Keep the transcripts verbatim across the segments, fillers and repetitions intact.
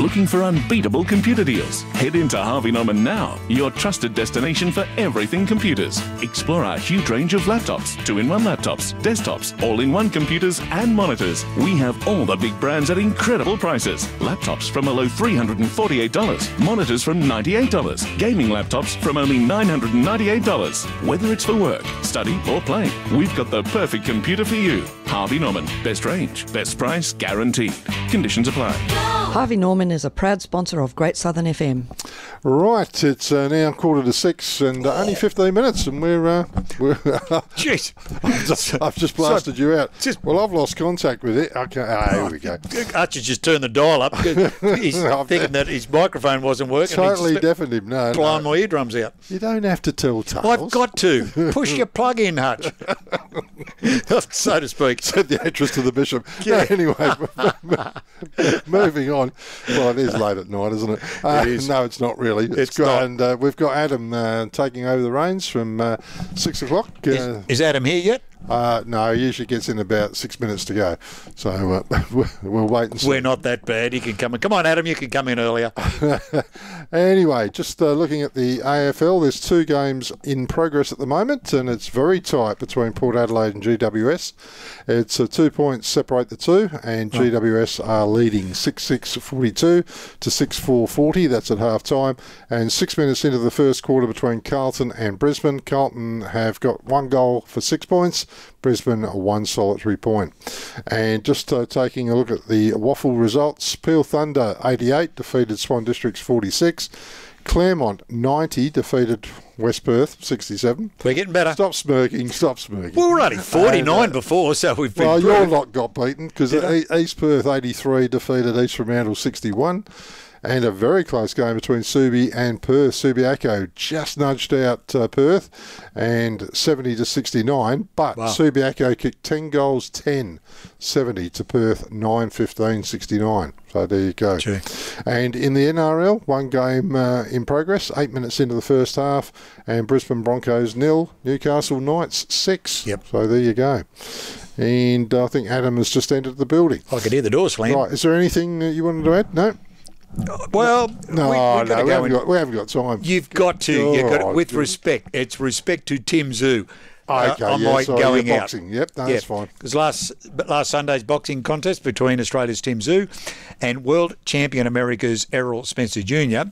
Looking for unbeatable computer deals? Head into Harvey Norman now, your trusted destination for everything computers. Explore our huge range of laptops, two-in-one laptops, desktops, all-in-one computers and monitors. We have all the big brands at incredible prices. Laptops from a low three hundred forty-eight dollars, monitors from ninety-eight dollars, gaming laptops from only nine hundred ninety-eight dollars. Whether it's for work, study or play, we've got the perfect computer for you. Harvey Norman. Best range, best price, guaranteed. Conditions apply. Harvey Norman is a proud sponsor of Great Southern F M. Right, it's uh, now quarter to six and uh, only fifteen minutes, and we're. Uh, we're Jeez. I've, just, I've just blasted you out. Just, well, I've lost contact with it. Okay, ah, here we go. Archie just turned the dial up. He's thinking that his microphone wasn't working. Totally deafened him. No, blowing no. my eardrums out. You don't have to tell tales. I've got to. Push your plug in, Hutch. So to speak. Said the actress to the bishop. Yeah. No, anyway, moving on. Well, it is late at night, isn't it? Uh, it is. No, it's not really. It's, it's great. not. And uh, we've got Adam uh, taking over the reins from uh, six o'clock. Uh, is, is Adam here yet? Uh, no, he usually gets in about six minutes to go. So uh, we'll wait and see. We're not that bad. He can come in. Come on, Adam, you can come in earlier. Anyway, just uh, looking at the A F L, there's two games in progress at the moment, and it's very tight between Port Adelaide and G W S. It's uh, two points separate the two, and G W S are leading six six forty-two to six four forty. That's at half time. And six minutes into the first quarter between Carlton and Brisbane, Carlton have got one goal for six points. Brisbane one solitary point. And just uh, taking a look at the waffle results, Peel Thunder eighty-eight defeated Swan Districts forty-six. Claremont ninety defeated West Perth sixty-seven. We're getting better. Stop smirking, stop smirking. We were only forty-nine and, uh, before, so we've been Well, pretty... your lot got beaten because East Perth eighty-three defeated East Fremantle sixty-one. And a very close game between Subi and Perth. Subiaco just nudged out uh, Perth and seventy to sixty-nine, but wow. Subiaco kicked ten goals, ten, seventy to Perth, nine fifteen sixty-nine. So there you go. Gee. And in the N R L, one game uh, in progress, eight minutes into the first half, and Brisbane Broncos nil, Newcastle Knights six. Yep. So there you go. And I think Adam has just entered the building. I could hear the door slam. Right, is there anything that you wanted to add? No? Well, no, we, no, go we, haven't got, we haven't got time. You've got to. You've got to, right. with respect. It's respect to Tim Zoo. Okay, uh, on yeah, my sorry, going out. boxing. Yep, no, yeah. that's fine. Because last last Sunday's boxing contest between Australia's Tim Zoo and world champion America's Errol Spencer Junior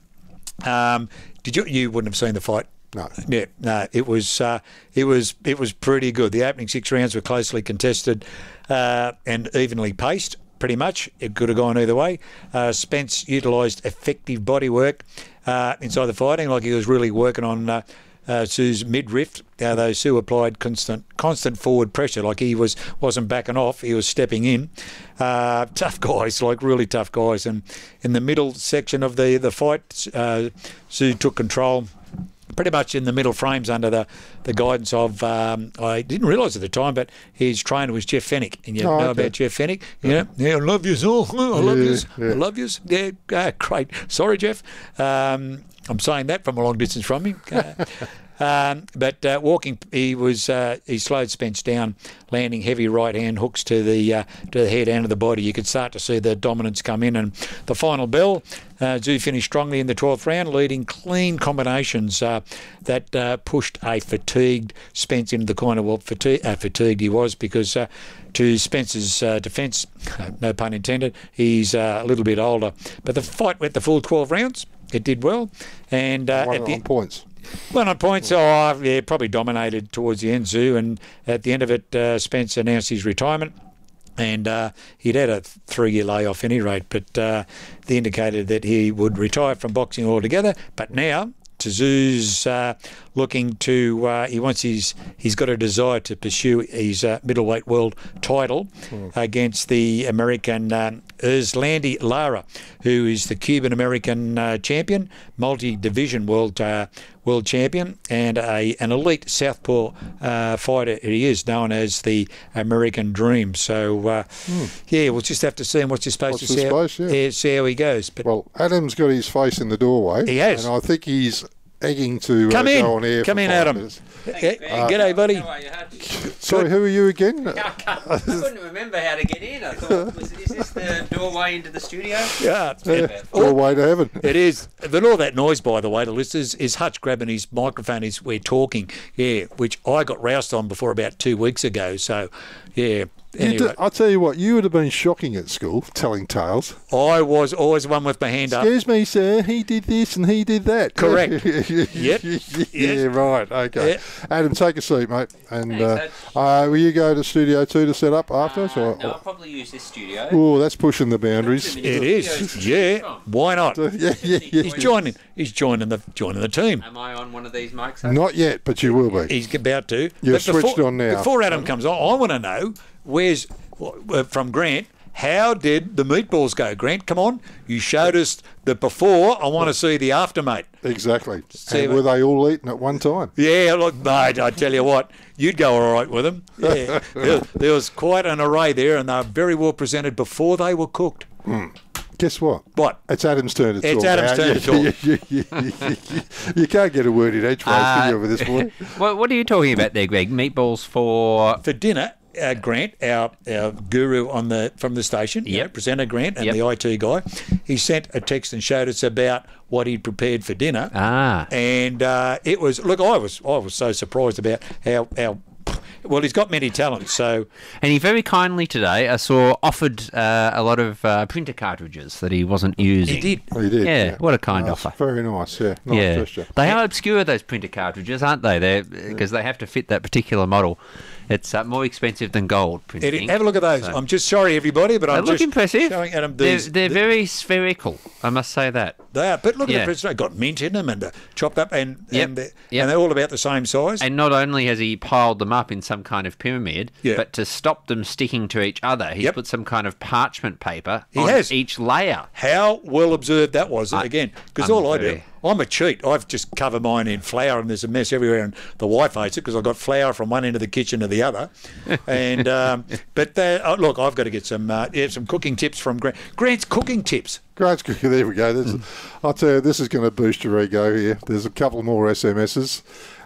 Um, did you? You wouldn't have seen the fight. No. Yeah, no. It was uh, it was it was pretty good. The opening six rounds were closely contested uh, and evenly paced. Pretty much, it could have gone either way. Uh, Spence utilised effective body work uh, inside the fighting, like he was really working on uh, uh, Sue's midriff. Uh, though Sue applied constant, constant forward pressure, like he was wasn't backing off. He was stepping in. Uh, tough guys, like really tough guys. And in the middle section of the the fight, uh, Sue took control. Pretty much in the middle frames under the, the guidance of, um, I didn't realise at the time, but his trainer was Jeff Fennick. And you oh, know okay. about Jeff Fennick? Yeah, yeah, I love yous all. I love yeah, yous. yeah. I love yous. Yeah, uh, great. Sorry, Jeff. Um, I'm saying that from a long distance from him. Uh, Um, but uh, walking, he was uh, he slowed Spence down, landing heavy right hand hooks to the uh, to the head and of the body. You could start to see the dominance come in, and the final bell. Uh, Zoo finished strongly in the twelfth round, leading clean combinations uh, that uh, pushed a fatigued Spence into the corner. Well, fatigue, uh, fatigued he was because. Uh, To Spence's uh, defence, no pun intended, he's uh, a little bit older. But the fight went the full twelve rounds. It did well, and uh, One at on the points. Well, on points, oh, yeah, probably dominated towards the end, Zoo, and at the end of it, uh, Spence announced his retirement, and uh, he'd had a three-year layoff at any rate, but uh, they indicated that he would retire from boxing altogether, but now Zoo's uh, looking to, uh, he wants his, he's got a desire to pursue his uh, middleweight world title mm. against the American um, Erzlandi Lara, who is the Cuban-American uh, champion, multi-division world uh, world champion, and a an elite southpaw uh, fighter he is, known as the American Dream. So, uh, mm. yeah, we'll just have to see him. What's his space What's to his see, space, how, yeah. yeah, see how he goes. But well, Adam's got his face in the doorway. He has. And I think he's egging to uh, Come in. go on air. Come for in, five Adam. minutes. Hey, G'day, buddy. How are you, Hutch? Sorry, who are you again? I, can't- I couldn't remember how to get in. I thought, was, is this the doorway into the studio? Yeah. Doorway to heaven. It is. But all that noise, by the way, to listeners, is Hutch grabbing his microphone as we're talking. Yeah, which I got roused on before about two weeks ago. So, yeah. You Anyway, do- I'll tell you what, you would have been shocking at school, telling tales. I was always the one with my hand up. Excuse me, sir, he did this and he did that. Correct. Yep. Yeah, Yes. right, okay. Yeah. Adam, take a seat, mate. And Thanks, uh, uh, will you go to Studio two to set up afterwards? Uh, or, no, I'll probably use this studio. Oh, that's pushing the boundaries. It is. Yeah. Why not? Yeah, yeah, yeah. He's joining. He's joining the joining the team. Am I on one of these mics? Hutch? Not yet, but you will be. He's about to. You're But switched before, on now. Before Adam comes on, I want to know where's uh, from Grant. How did the meatballs go, Grant? Come on, you showed us the before. I want to see the after, mate. Exactly. See And what- were they all eaten at one time? Yeah, look, mate, I tell you what, you'd go all right with them. Yeah, there, there was quite an array there, and they were very well presented before they were cooked. Guess what? What? It's Adam's turn to talk. It's Adam's now. turn to You- you, you, you, you, you can't get a word in edgeways, can you, over this boy? What, what are you talking about there, Greg? Meatballs for... For dinner, uh, Grant, our, our guru on the from the station, you Yep. know, presenter Grant and Yep. the I T guy, he sent a text and showed us about what he'd prepared for dinner. Ah. And uh, it was, look, I was I was so surprised about how, how well, he's got many talents, so... And he very kindly today, I saw, offered uh, a lot of uh, printer cartridges that he wasn't using. He did. He did. Yeah, what a kind That's offer. Very nice, yeah. Nice yeah, gesture. they are obscure, those printer cartridges, aren't they? They because they have to fit that particular model. It's uh, more expensive than gold printing. Eddie, have a look at those. So- I'm just sorry, everybody, but They I'm look just impressive. showing Adam They're, these. they're th- very spherical, I must say that. They are, but look Yeah. at the present. They've got mint in them and uh, chopped up, and Yep. and, they're, Yep. and they're all about the same size. And not only has he piled them up in some kind of pyramid, Yeah. but to stop them sticking to each other, he's Yep. put some kind of parchment paper He on has. each layer. How well observed that was, I- again, because I'm all I do, very- I'm a cheat. I've just covered mine in flour, and there's a mess everywhere, and the wife hates it because I've got flour from one end of the kitchen to the other. And um, but they, oh, look, I've got to get some uh, yeah, some cooking tips from Grant. Grant's cooking tips. Great, there we go. This, I'll tell you, this is going to boost your ego here. There's a couple more S M Ses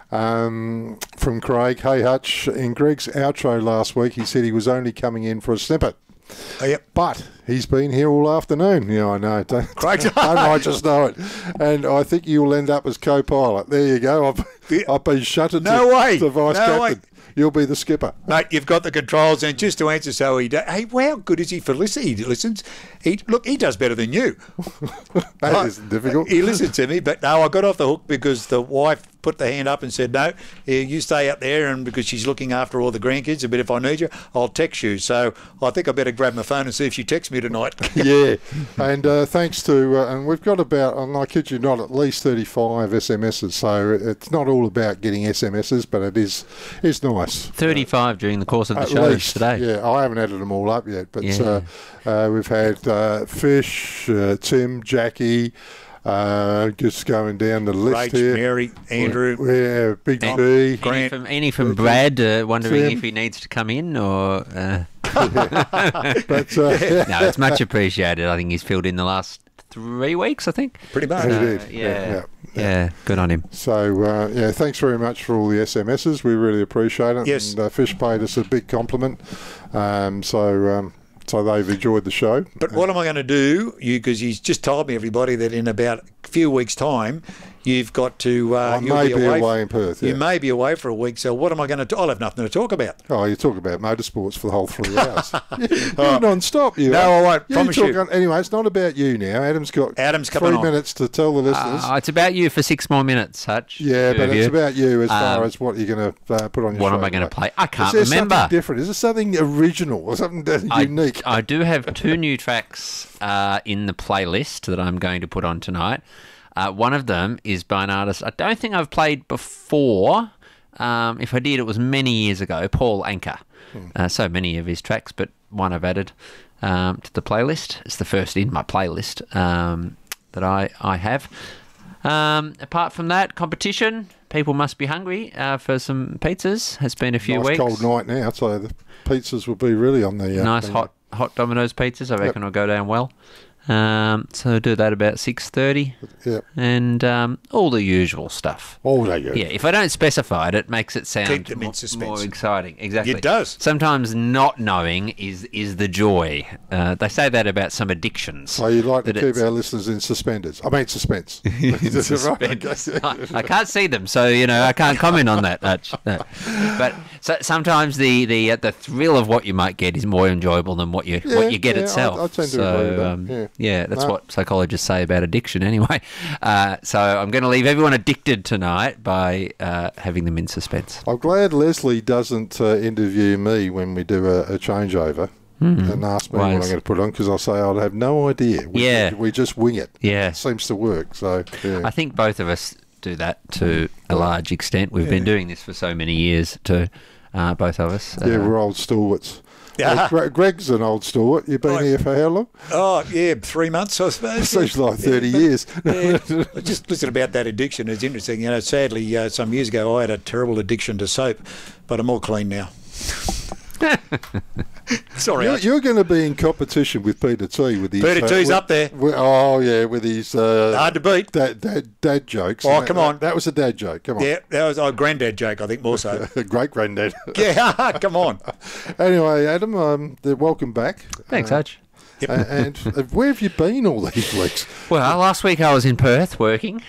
um, from Craig. Hey, Hutch, in Greg's outro last week, he said he was only coming in for a snippet. Oh, yep. But he's been here all afternoon. Yeah, I know. Don't, Craig- don't I just know it. And I think you'll end up as co-pilot. There you go. I've, Yeah. I've been shunted No to, way. to vice No captain. way. You'll be the skipper. Mate, you've got the controls, and just to answer, so he does. Hey, how good is he for listening? He listens. He look, he does better than you. That I- isn't difficult. He listened to me, but no, I got off the hook because the wife put the hand up and said, "No, eh, you stay up there," and because she's looking after all the grandkids. But if I need you, I'll text you. So I think I better grab my phone and see if she texts me tonight. Yeah, and uh, thanks to, uh, and we've got about, and I kid you not, at least thirty-five S M Ses. So it's not all about getting S M Ses, but it is is nice. thirty-five during the course of the At show least, today. yeah. I haven't added them all up yet, but Yeah. uh, uh, we've had uh, Fish, uh, Tim, Jackie, uh, just going down the list Rach, here. Mary, Andrew. Yeah, Big And- T. Any Grant. from, any from Brad uh, wondering Tim. if he needs to come in or... Uh, But uh, no, it's much appreciated. I think he's filled in the last three weeks, I think. Pretty much. he Uh, did. yeah. yeah. Yeah, good on him. So, uh, yeah, thanks very much for all the S M Ses. We really appreciate it. Yes. And uh, Fish paid us a big compliment. Um, so, um, so they've enjoyed the show. But what am I going to do? You because he's just told me, everybody, that in about a few weeks' time, you've got to. Uh, I you'll may be be away, away in Perth, You yeah. may be away for a week. So what am I going to do? I'll have nothing to talk about. Oh, you talk about motorsports for the whole three hours. You're non-stop, you No, are. I won't. You Promise talk you. on- Anyway, it's not about you now. Adam's got Adam's coming three on. minutes to tell the listeners. Uh, it's about you for six more minutes, Hutch. yeah, Two but of it's you. about you as far Um, as what you're going to uh, put on your What show. am I going to mate. play? I can't Is there remember. something different? Is there something original or something that- I, unique? I do have two new tracks uh, in the playlist that I'm going to put on tonight. Uh, one of them is by an artist I don't think I've played before. Um, if I did, it was many years ago, Paul Anka. Uh, so many of his tracks, but one I've added um, to the playlist. It's the first in my playlist um, that I, I have. Um, apart from that, competition. People must be hungry uh, for some pizzas. It's been a few nice weeks. cold night now, so the pizzas will be really on the uh, Nice the- hot hot Domino's pizzas. I reckon will go down well. Um, so do that about six thirty. Yeah. And um, all the usual stuff. All they go. Yeah, if I don't specify it, it makes it sound Keep them in more, suspense. more exciting. Exactly. It does. Sometimes not knowing is is the joy. Uh, they say that about some addictions. So you'd like to that keep it's- our listeners in suspenders. I mean suspense. Is that right? Okay. I can't see them, so you know I can't comment on that much. No. But so, sometimes the the uh, the thrill of what you might get is more enjoyable than what you Yeah, what you get yeah, I- itself. I tend to so agree with that, um, yeah. yeah, that's No. what psychologists say about addiction, anyway. Uh, so I'm going to leave everyone addicted tonight by uh, having them in suspense. I'm glad Leslie doesn't uh, interview me when we do a, a changeover. And ask me Why what I'm is- going to put on because I'll say I'll have no idea. We, Yeah. we just wing it. Yeah. It seems to work. So yeah. I think both of us do that to a large extent. We've been doing this for so many years, too. Uh, both of us. yeah, Uh, we're old stalwarts. Yeah. Uh, Gre- Greg's an old stalwart. You've been Right. here for how long? Oh, yeah, three months, I suppose. Seems like thirty Yeah, but- years. Yeah. Just listen about that addiction. It's interesting. You know, sadly, uh, some years ago, I had a terrible addiction to soap, but I'm all clean now. Sorry, You're, Arch. you're going to be in competition with Peter T. With his Peter uh, T's with- up there. with- oh yeah, with his uh, Hard to beat. dad, dad, dad jokes. Oh, And come that, on. that was a dad joke. Come on, Yeah, that was a granddad joke, I think, more so. great granddad. Yeah, come on. Anyway, Adam, um, th- welcome back. Thanks, Uh, Hutch. Yep. a- and uh, where have you been all these weeks? Well, last week I was in Perth working,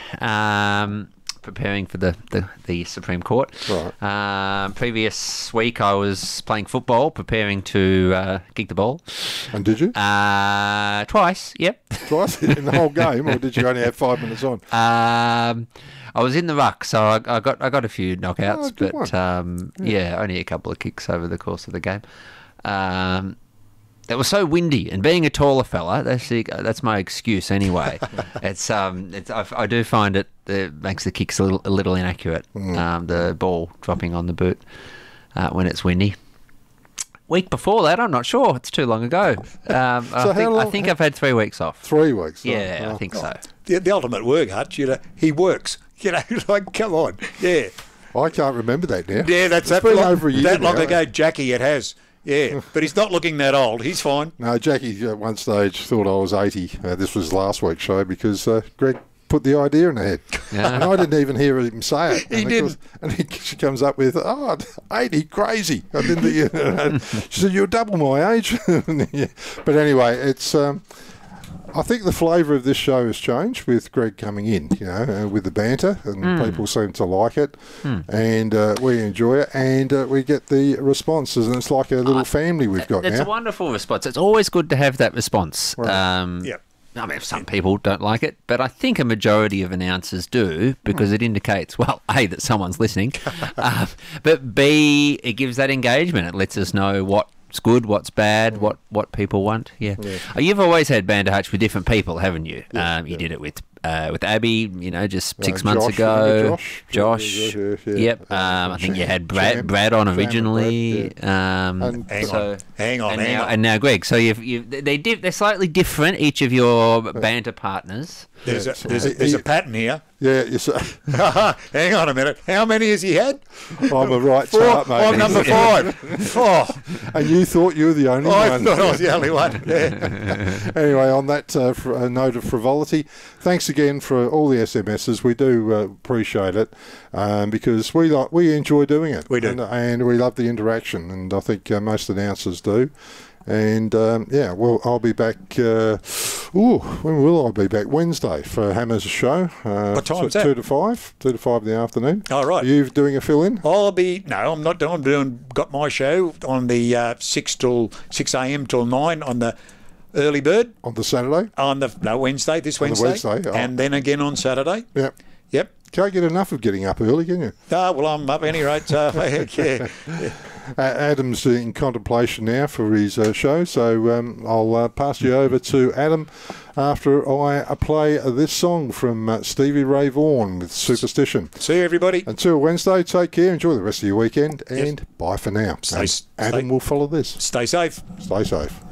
um, preparing for the, the, the Supreme Court. Right. Um, previous week I was playing football, preparing to uh, kick the ball. And did you Uh, twice, yep. twice in the whole game, or did you only have five minutes on? Um, I was in the ruck, so I, I got I got a few knockouts, Oh, good but one. um, yeah, only a couple of kicks over the course of the game. Um, it was so windy, and being a taller fella, that's the, that's my excuse anyway. it's um, it's I, I do find it, it makes the kicks a little, a little inaccurate. Mm. Um, the ball dropping on the boot uh, when it's windy. Week before that, I'm not sure. It's too long ago. Um, So I how think I long- think I've had three weeks off. Three weeks. Yeah, Oh, I think so. The, the ultimate work, Hutch, you know, he works. You know, like, come on. Yeah. oh, I can't remember that now. Yeah, that's It's that been long, over a year that long now. ago, Jackie, it has. Yeah, but he's not looking that old. He's fine. No, Jackie at one stage thought I was eighty. Uh, this was last week's show because uh, Greg put the idea in her head. Yeah. And I didn't even hear him say it. He and of didn't. course- And he, she comes up with, oh, eighty, crazy. I didn't think you, she said, you're double my age. Yeah. But anyway, it's... Um, I think the flavour of this show has changed with Greg coming in, you know, uh, with the banter, and people seem to like it, and uh, we enjoy it, and uh, we get the responses, and it's like a little family we've got It's now. a wonderful response. It's always good to have that response. Right. Um, Yep. I mean, some people don't like it, but I think a majority of announcers do because it indicates, well, A, that someone's listening, um, but B, it gives that engagement. It lets us know what's good, what's bad, what, what people want. Yeah. Uh, You've always had Banter Hutch with different people, haven't you? um, you did it with uh, with Abby, you know, just six Uh, months Josh, ago. remember Josh? Josh. Yeah, yeah, yeah. Yep. Uh, Um, I think you Champ- had Brad, Champ- Brad on Champ and originally. Brad, um, And- Hang so- on. Hang on, and hang now, on. and now Greg. So you've, you've they diff, they're slightly different, each of your banter partners. There's, Yeah, a, so there's, a, he- there's a he- pattern here. Yeah, you say, Hang on a minute. How many has he had? I'm a right Four. chart, mate. I'm number five. Oh, And you thought you were the only I one. thought I was the only one. Yeah. Anyway, on that uh, fr- uh, note of frivolity, thanks again for all the S M Ses. We do uh, appreciate it um, because we like, we enjoy doing it. We do. and, and we love the interaction, and I think uh, most announcers do. And um, yeah, well, I'll be back. Uh, ooh, when will I be back? Wednesday for Hammer's show. Uh, What time's two, that? Two to five. Two to five in the afternoon. Oh, right. Are you doing a fill in I'll be no, I'm not doing. I'm doing. Got my show on the uh, six till six a.m. till nine on the early bird on the Saturday? on the no Wednesday this On the Wednesday, Wednesday, oh. and then again on Saturday. Yep. Yep. Can't get enough of getting up early, can you? Ah, well, I'm up any rate. Uh, yeah. Uh, Adam's in contemplation now for his uh, show, so um, I'll uh, pass you over to Adam after I uh, play uh, this song from uh, Stevie Ray Vaughan with Superstition. See you, everybody. Until Wednesday, take care, enjoy the rest of your weekend, Yes. and bye for now. Stay- And stay- Adam will follow this. Stay safe. Stay safe.